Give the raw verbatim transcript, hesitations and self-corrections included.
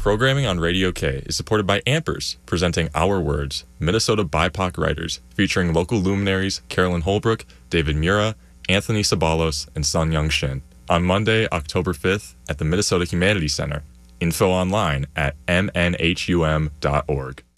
Programming on Radio K is supported by Ampers, presenting Our Words, Minnesota B I P O C writers, featuring local luminaries Carolyn Holbrook, David Mura, Anthony Sabalos, and Sun Young Shin, on Monday, October fifth at the Minnesota Humanities Center. Info online at m n h u m dot org.